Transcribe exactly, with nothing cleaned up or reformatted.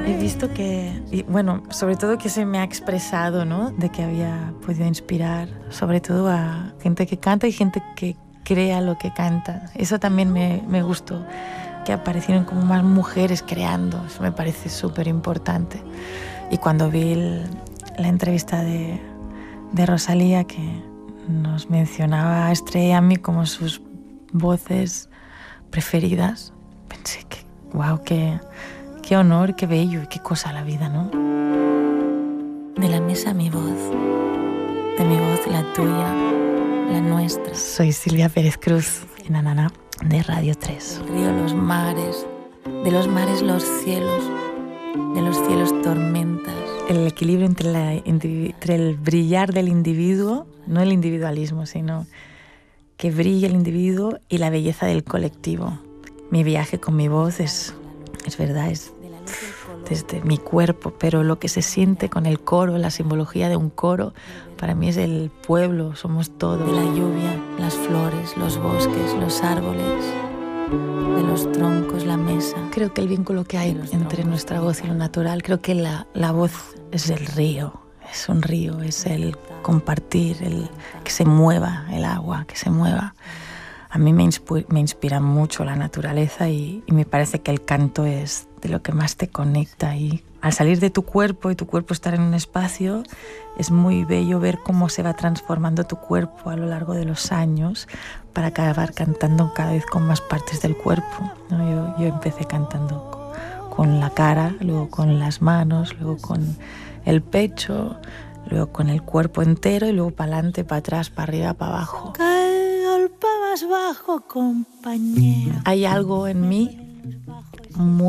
He visto que, y bueno, sobre todo que se me ha expresado, ¿no? De que había podido inspirar, sobre todo a gente que canta y gente que crea lo que canta. Eso también me, me gustó, que aparecieron como más mujeres creando. Eso me parece súper importante. Y cuando vi el, la entrevista de, de Rosalía, que nos mencionaba a Estrella y a mí como sus voces preferidas, pensé que, wow, qué, qué honor, qué bello y qué cosa la vida, ¿no? De la mesa mi voz, de mi voz la tuya, la nuestra. Soy Silvia Pérez Cruz, en Ananá, de Radio tres. Del río los mares, de los mares los cielos, de los cielos tormentas. El equilibrio entre, la, entre el brillar del individuo, no el individualismo, sino que brille el individuo y la belleza del colectivo. Mi viaje con mi voz es, es verdad, es desde mi cuerpo, pero lo que se siente con el coro, la simbología de un coro, para mí es el pueblo, somos todo. De la lluvia, las flores, los bosques, los árboles, de los troncos, la mesa. Creo que el vínculo que hay entre nuestra voz y lo natural, creo que la, la voz es el río, es un río, es el compartir, el que se mueva el agua, que se mueva. A mí me inspira, me inspira mucho la naturaleza y, y me parece que el canto es de lo que más te conecta. Y al salir de tu cuerpo y tu cuerpo estar en un espacio, es muy bello ver cómo se va transformando tu cuerpo a lo largo de los años para acabar cantando cada vez con más partes del cuerpo, ¿no? Yo, yo empecé cantando con la cara, luego con las manos, luego con el pecho, luego con el cuerpo entero y luego para adelante, para atrás, para arriba, para abajo. Golpe más bajo, compañero. Hay algo en mí muy